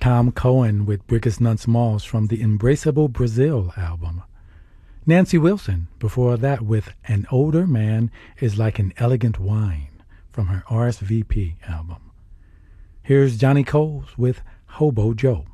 Tom Cohen with Brickus Nuts Moss from the Embraceable Brazil album. Nancy Wilson before that with An Older Man is Like an Elegant Wine from her RSVP album. Here's Johnny Coles with Hobo Joe.